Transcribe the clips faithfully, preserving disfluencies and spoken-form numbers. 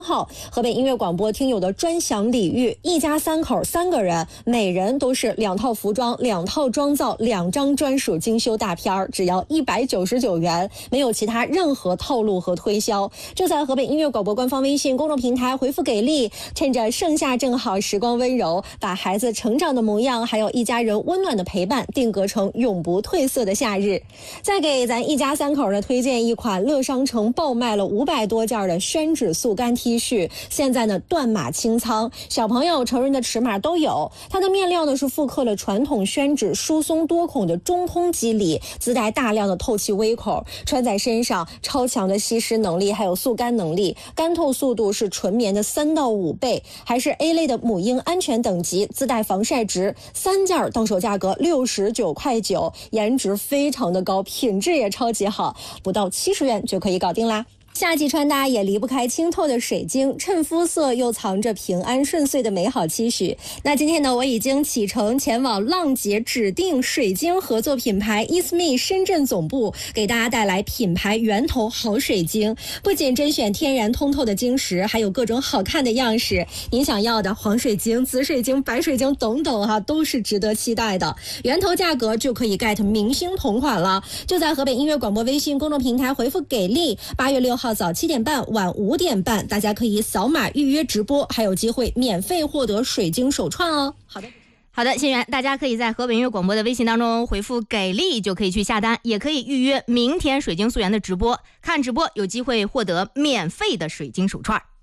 号，河北音乐广播听友的专享礼遇，一家三口三个人，每人都是两套服装、两套妆造、两张专属精修大片儿，只要一百九十九元，没有其他任何套路和推销。就在河北音乐广播官方微信公众平台回复给力，趁着盛夏正好，时光温柔，把孩子成长的模样，还有一家人温暖的陪伴，定格成永不褪色的夏日。再给咱一家三口呢推荐一款乐商城爆卖了五百多件的宣纸速干 T 恤，现在呢断码清仓，小朋友成人的尺码都有。它的面料呢是复刻了传统宣纸疏松多孔的中空肌理，自带大量的透气微孔，穿在身上超强的吸湿能力，还有速干能力，干透速度是纯棉的三到五倍，还是 A 类的母婴安全等级，自带防晒值，三件到手价格六十九块九，颜值非常的高，品质也超级好，不到七十元就可以搞定啦。 夏季穿搭也离不开清透的水晶，衬肤色又藏着平安顺遂的美好期许。那今天呢，我已经启程前往浪姐指定水晶合作品牌 Isme 深圳总部，给大家带来品牌源头好水晶。不仅甄选天然通透的晶石，还有各种好看的样式。您想要的黄水晶、紫水晶、白水晶等等哈、啊，都是值得期待的。源头价格就可以 get 明星同款了，就在河北音乐广播微信公众平台回复给力，八月六号 早七点半，晚五点半，大家可以扫码预约直播，还有机会免费获得水晶手串哦。好的。 好的，心源，大家可以在河北音乐广播的微信当中回复给力就可以去下单，也可以预约明天水晶溯源的直播，看直播有机会获得免费的水晶手串。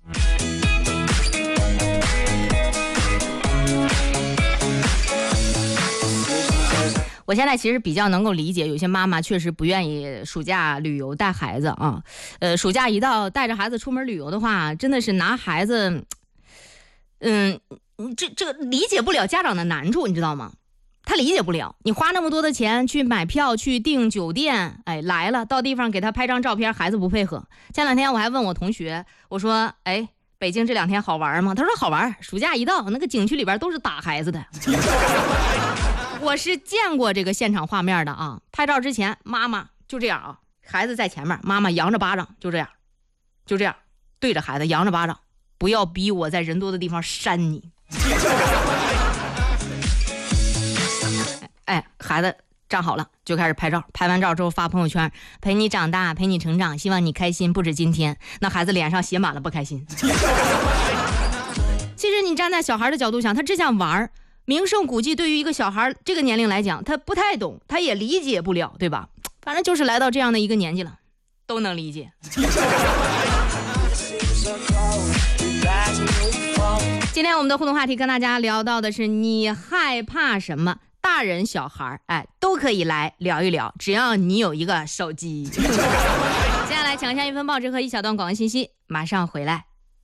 我现在其实比较能够理解，有些妈妈确实不愿意暑假旅游带孩子啊。呃，暑假一到，带着孩子出门旅游的话，真的是拿孩子，嗯，这这个理解不了家长的难处，你知道吗？他理解不了，你花那么多的钱去买票、去订酒店，哎，来了到地方给他拍张照片，孩子不配合。前两天我还问我同学，我说，哎，北京这两天好玩吗？他说好玩，暑假一到，那个景区里边都是打孩子的。我是见过这个现场画面的啊！拍照之前，妈妈就这样啊，孩子在前面，妈妈扬着巴掌，就这样，就这样对着孩子扬着巴掌，不要逼我在人多的地方扇你。哎，孩子站好了就开始拍照，拍完照之后发朋友圈，陪你长大，陪你成长，希望你开心不止今天。那孩子脸上写满了不开心。其实你站在小孩的角度想，他只想玩。 名胜古迹对于一个小孩这个年龄来讲，他不太懂，他也理解不了，对吧？反正就是来到这样的一个年纪了，都能理解。今天我们的互动话题跟大家聊到的是你害怕什么？大人小孩哎都可以来聊一聊，只要你有一个手机。接下来抢下一份报纸和一小段广告信息，马上回来。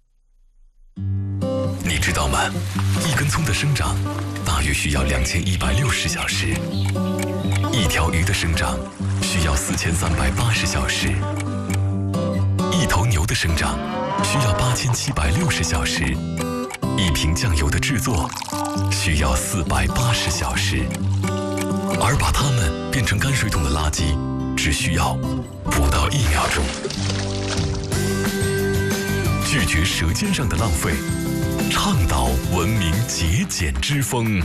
你知道吗？一根葱的生长大约需要两千一百六十小时，一条鱼的生长需要四千三百八十小时，一头牛的生长需要八千七百六十小时，一瓶酱油的制作需要四百八十小时，而把它们变成泔水桶的垃圾只需要不到一秒钟。拒绝舌尖上的浪费，倡导文明节俭之风。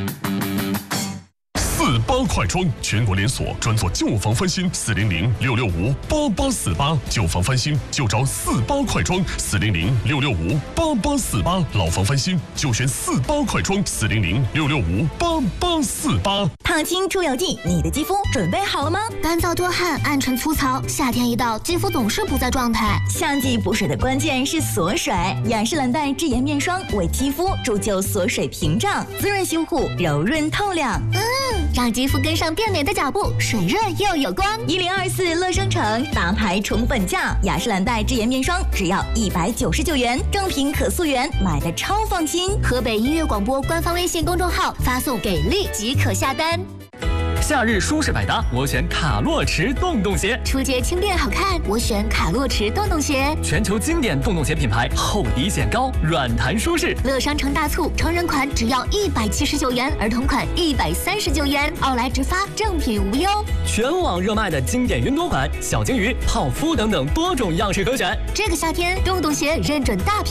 四八快装全国连锁，专做旧房翻新，四零零六六五八八四八，旧房翻新就找四八快装，四零零六六五八八四八，老房翻新就选四八快装，四零零六六五八八四八。 烫青出油剂，你的肌肤准备好了吗？ 干燥多汗、暗沉粗糙，夏天一到，肌肤总是不在状态。 夏季补水的关键是锁水，雅诗兰黛智妍面霜为肌肤铸就锁水屏障，滋润修护，柔润透亮。 嗯，让肌肤跟上变美的脚步，水润又有光。 一零二四乐生城大牌宠本价，雅诗兰黛智妍面霜只要一百九十九元，正品可溯源，买的超放心。 河北音乐广播官方微信公众号发送给力即可下单。 夏日舒适百搭，我选卡洛驰洞洞鞋。 出街轻便好看，我选卡洛驰洞洞鞋。 全球经典洞洞鞋品牌，厚底显高，软弹舒适。 乐商城大促，成人款只要一百七十九元，儿童款一百三十九元，奥莱直发，正品无忧。 全网热卖的经典云朵款、小鲸鱼、泡芙等等多种样式可选。 这个夏天，洞洞鞋认准大品。